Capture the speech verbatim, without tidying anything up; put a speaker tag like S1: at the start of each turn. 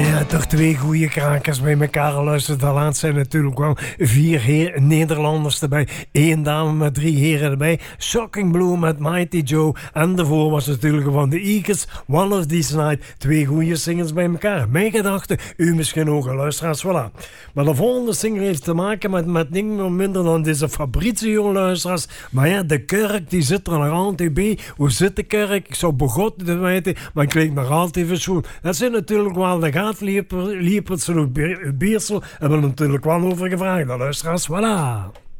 S1: Ja, toch twee goede krakers bij elkaar. Luister, de laatste zijn natuurlijk wel vier heer Nederlanders erbij. Eén dame met drie heren erbij. Shocking Blue met Mighty Joe. En daarvoor was natuurlijk van de Eagles, One of These Night. Twee goede singers bij elkaar. Mijn gedachten, u misschien ook, luisteraars, voilà. Maar de volgende singer heeft te maken met, met niks minder dan deze Fabrizio, luisteraars. Maar ja, de kerk die zit er nog altijd bij. Hoe zit de kerk? Ik zou begot te weten, maar ik leek nog altijd even schoon. Dat zijn natuurlijk wel de gaatliepers en ook Beersel. Hebben we natuurlijk wel over gevraagd. De luisteraars, voilà.